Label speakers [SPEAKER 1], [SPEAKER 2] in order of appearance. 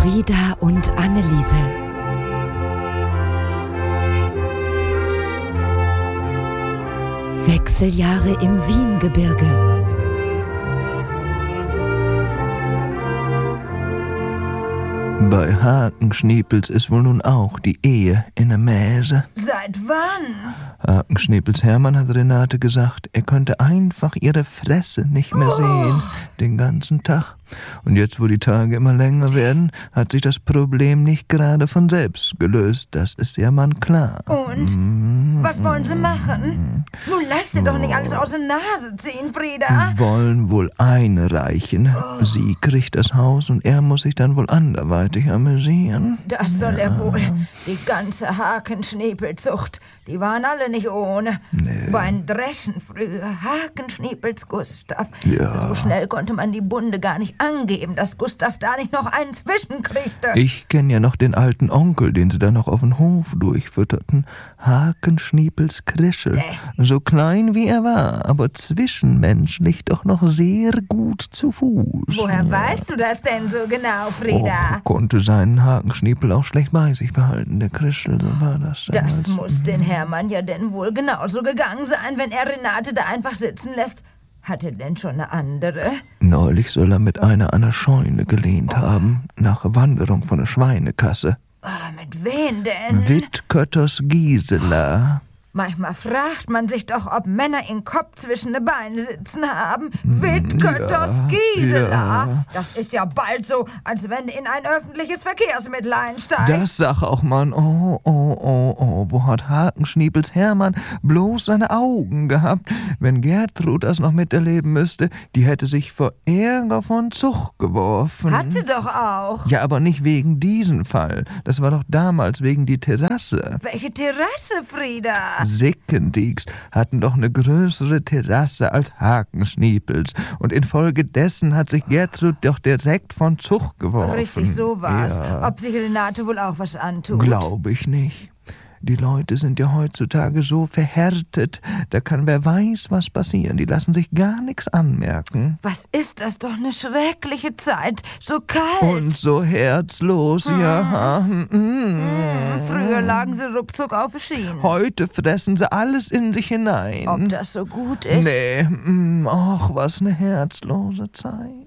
[SPEAKER 1] Frieda und Anneliese. Wechseljahre im Wiengebirge.
[SPEAKER 2] Bei Hakenschniepels ist wohl nun auch die Ehe in der Mäse.
[SPEAKER 3] Seit wann?
[SPEAKER 2] Hakenschniepels Hermann hat Renate gesagt, er könnte einfach ihre Fresse nicht mehr sehen, den ganzen Tag. Und jetzt, wo die Tage immer länger werden, hat sich das Problem nicht gerade von selbst gelöst. Das ist ja mal klar.
[SPEAKER 3] Und? Was wollen Sie machen? Nun lass dir doch nicht alles aus der Nase ziehen, Frieda.
[SPEAKER 2] Wollen wohl einreichen. Sie kriegt das Haus und er muss sich dann wohl anderweitig amüsieren.
[SPEAKER 3] Das soll er wohl. Die ganze Hakenschniepelzucht, die waren alle nicht ohne.
[SPEAKER 2] Nee.
[SPEAKER 3] Beim Dreschen früher, Hakenschniepels Gustav.
[SPEAKER 2] Ja.
[SPEAKER 3] So schnell konnte man die Bunde gar nicht angeben, dass Gustav da nicht noch einen zwischenkriegte.
[SPEAKER 2] Ich kenne ja noch den alten Onkel, den sie da noch auf den Hof durchfütterten. Hakenschniepels Krischel. So klein wie er war, aber zwischenmenschlich doch noch sehr gut zu Fuß.
[SPEAKER 3] Woher weißt du das denn so genau, Frieda?
[SPEAKER 2] Konnte seinen Hakenschniepel auch schlecht bei sich behalten, der Krischel, so war das damals.
[SPEAKER 3] Das muss den Hermann ja denn wohl genauso gegangen sein, wenn er Renate da einfach sitzen lässt. Hat er denn schon eine andere?
[SPEAKER 2] Neulich soll er mit einer an der Scheune gelehnt haben, nach Wanderung von der Schweinekasse.
[SPEAKER 3] Mit wem denn?
[SPEAKER 2] Wittkötters Gisela.
[SPEAKER 3] Manchmal fragt man sich doch, ob Männer ihren Kopf zwischen den Beinen sitzen haben. Wittkötters Gisela.
[SPEAKER 2] Ja.
[SPEAKER 3] Das ist ja bald so, als wenn du in ein öffentliches Verkehrsmittel einsteigst.
[SPEAKER 2] Das sag auch man. Wo hat Hakenschniepels Hermann bloß seine Augen gehabt? Wenn Gertrud das noch miterleben müsste, die hätte sich vor Ärger von Zug geworfen.
[SPEAKER 3] Hat sie doch auch.
[SPEAKER 2] Ja, aber nicht wegen diesem Fall. Das war doch damals wegen die Terrasse.
[SPEAKER 3] Welche Terrasse, Frieda?
[SPEAKER 2] Sickendieks hatten doch eine größere Terrasse als Hakenschniepels. Und infolgedessen hat sich Gertrud doch direkt von Zug geworfen.
[SPEAKER 3] Richtig, so war's.
[SPEAKER 2] Ja.
[SPEAKER 3] Ob sich Renate wohl auch was antut?
[SPEAKER 2] Glaube ich nicht. Die Leute sind ja heutzutage so verhärtet, da kann wer weiß was passieren. Die lassen sich gar nichts anmerken.
[SPEAKER 3] Was ist das doch eine schreckliche Zeit, so kalt.
[SPEAKER 2] Und so herzlos, ja.
[SPEAKER 3] Früher lagen sie ruckzuck auf den Schienen.
[SPEAKER 2] Heute fressen sie alles in sich hinein.
[SPEAKER 3] Ob das so gut ist?
[SPEAKER 2] Nee, ach, was eine herzlose Zeit.